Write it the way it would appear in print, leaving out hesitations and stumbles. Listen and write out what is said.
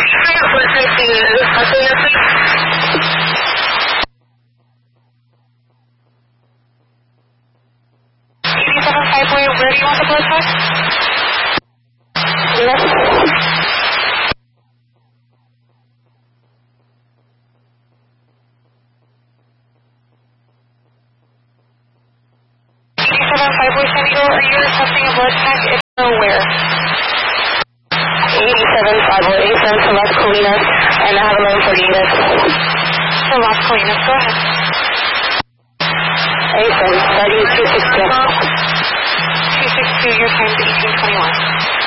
Where do you want the blood test? Yes. 8754 San Diego, are you requesting a blood test? If so, where? 87 to Las Colinas, and I have a loan for units. So Las Colinas, go ahead. 87, starting 262. 262, your time's 1821.